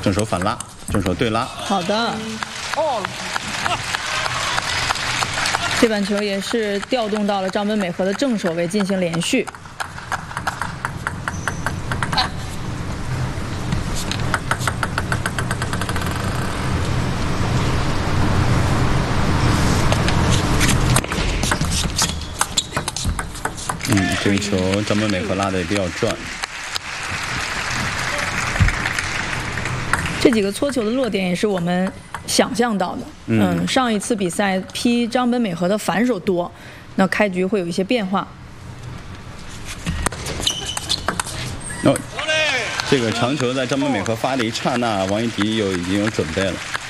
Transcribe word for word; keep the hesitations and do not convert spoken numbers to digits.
正手反拉，正手对拉。 好的。哦。这板球也是调动到了张本美和的正手位进行连续。 嗯，这个球张本美和拉的也比较转。 这几个搓球的落点也是我们想象到的。嗯，嗯上一次比赛劈张本美和的反手多，那开局会有一些变化。 哦，这个长球在张本美和发的一刹那，王艺迪有已经有准备了。